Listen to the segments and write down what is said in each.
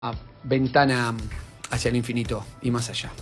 ventana hacia el infinito y más allá.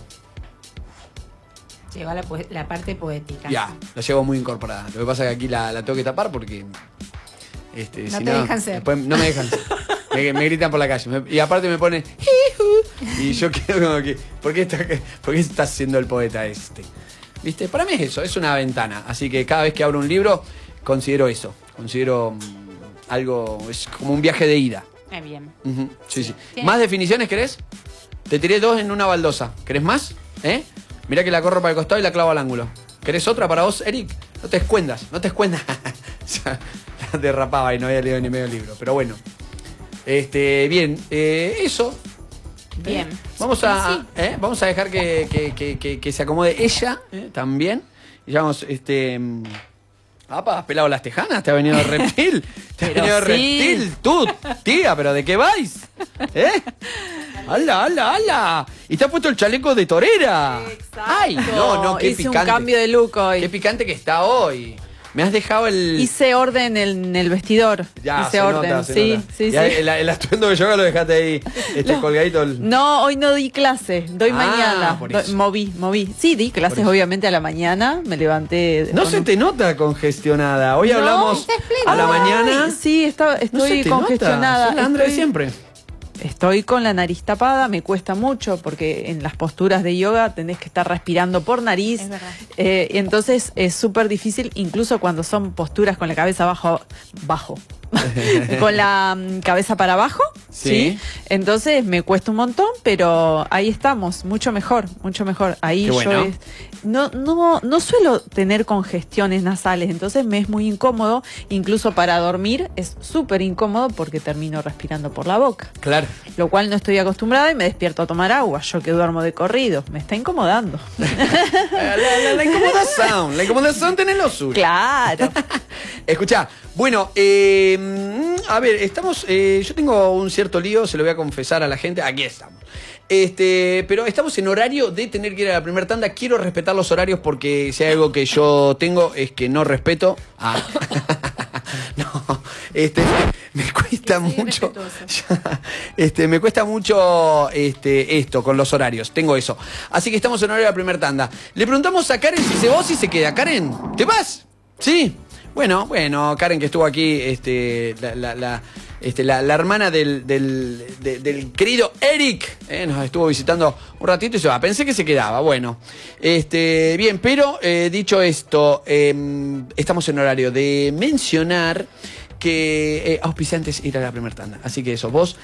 Llegó la parte poética. Ya, la llevo muy incorporada. Lo que pasa es que aquí la tengo que tapar porque no si te dejan ser. después no me dejan ser. me gritan por la calle. Y aparte me ponen y yo quedo como que ¿por qué está siendo el poeta este? ¿Viste? Para mí es eso, es una ventana. Así que cada vez que abro un libro considero eso. Considero algo, es como un viaje de ida. Bien. Sí. ¿Más definiciones querés? Te tiré 2 en una baldosa. ¿Querés más? Mirá que la corro para el costado y la clavo al ángulo. ¿Querés otra para vos, Eric? No te escuendas. Ya derrapaba y no había leído ni medio libro. Pero bueno. Bien. Eso. Bien. Vamos a dejar que se acomode ella también. Y ya vamos, ¿has pelado las tejanas? ¿Te ha venido reptil? ¿Te ha venido reptil? Tú, tía, ¿pero de qué vais? ¡Hala! Y te has puesto el chaleco de torera. Exacto. ¡Ay, no, qué Hice picante! un cambio de look hoy. ¡Qué picante que está hoy! Me has dejado el... Hice orden en el vestidor. Ya, Hice orden, nota. sí. El atuendo de yoga lo dejaste ahí, colgadito. No, hoy no di clase, doy mañana. Por eso. Moví. Sí, di clases obviamente a la mañana, me levanté. No se te nota congestionada. Hoy hablamos a la mañana. Sí, estoy congestionada. Soy la Andrea de siempre. Estoy con la nariz tapada, me cuesta mucho porque en las posturas de yoga tenés que estar respirando por nariz. Es verdad. Entonces es súper difícil, incluso cuando son posturas con la cabeza bajo. Con la cabeza para abajo. Sí. Entonces me cuesta un montón, pero ahí estamos, mucho mejor. Ahí Qué bueno. no suelo tener congestiones nasales, entonces me es muy incómodo, incluso para dormir es súper incómodo porque termino respirando por la boca. Claro. Lo cual no estoy acostumbrada y me despierto a tomar agua, yo que duermo de corrido, me está incomodando. La incomodación tiene lo suyo. Claro. Escuchá, bueno, a ver, yo tengo un cierto lío, se lo voy a confesar a la gente, aquí estamos. Pero estamos en horario de tener que ir a la primera tanda. Quiero respetar los horarios porque si hay algo que yo tengo es que no respeto. No, me cuesta mucho. Me cuesta mucho esto con los horarios. Tengo eso. Así que estamos en horario de la primera tanda. Le preguntamos a Karen si se va o si se queda. Karen, ¿te vas? ¿Sí? Bueno, Karen que estuvo aquí, la hermana del querido Eric, nos estuvo visitando un ratito y se va. Pensé que se quedaba, bueno. Bien, pero dicho esto, estamos en horario de mencionar que auspiciantes ir a la primera tanda. Así que eso, vos,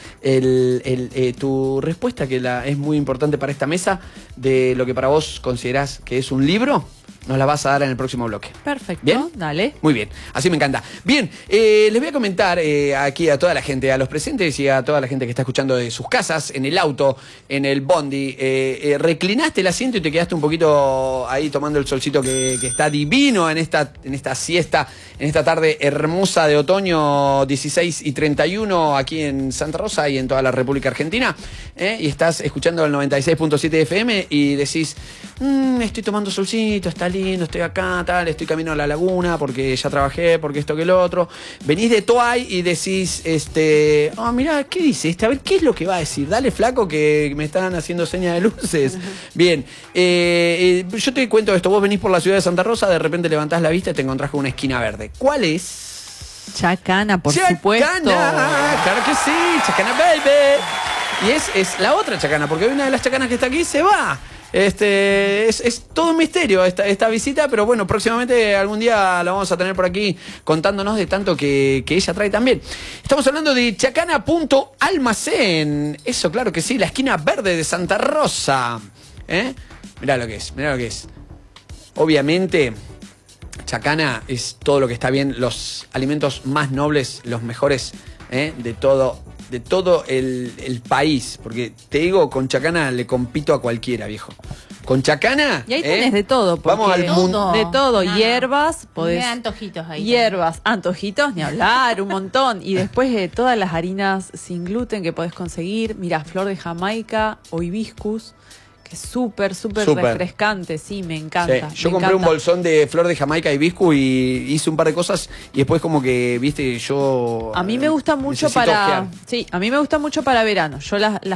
tu respuesta que es muy importante para esta mesa, de lo que para vos considerás que es un libro, nos la vas a dar en el próximo bloque. Perfecto, ¿bien? Dale. Muy bien, así me encanta. Bien, les voy a comentar aquí a toda la gente, a los presentes y a toda la gente que está escuchando de sus casas, en el auto, en el bondi. Reclinaste el asiento y te quedaste un poquito ahí tomando el solcito que está divino en esta siesta, en esta tarde hermosa de otoño, 16:31 aquí en Santa Rosa y en toda la República Argentina. Y estás escuchando el 96.7 FM y decís, estoy tomando solcito, está lindo, estoy acá, tal, estoy camino a la laguna porque ya trabajé, porque esto que lo otro. Venís de Toay y decís, mirá, ¿qué dice? A ver, ¿qué es lo que va a decir? Dale, flaco, que me están haciendo señas de luces. Bien, yo te cuento esto, vos venís por la ciudad de Santa Rosa, de repente levantás la vista y te encontrás con una esquina verde. ¿Cuál es? Chacana, por supuesto. Chacana, claro que sí, Chacana baby. Y es la otra Chacana, porque una de las chacanas que está aquí se va. Es todo un misterio esta visita, pero bueno, próximamente algún día la vamos a tener por aquí contándonos de tanto que ella trae también. Estamos hablando de Chacana.almacén. Eso, claro que sí, la esquina verde de Santa Rosa. Mirá lo que es. Obviamente, Chacana es todo lo que está bien, los alimentos más nobles, los mejores de todo el país. Porque te digo, con Chacana le compito a cualquiera, viejo. Con Chacana. Y ahí tenés de todo. Vamos al mundo. De todo. Hierbas, podés. Antojitos ahí. Hierbas, antojitos, ni hablar, un montón. Y después todas las harinas sin gluten que podés conseguir. Mirá, flor de Jamaica o hibiscus, que es súper Súper. refrescante, sí, me encanta. Sí, yo me compré un encanta. bolsón de flor de Jamaica y hibiscus y hice un par de cosas y después como que, viste, yo... A mí me gusta mucho necesito para... ojear. Sí, a mí me gusta mucho para verano. Yo las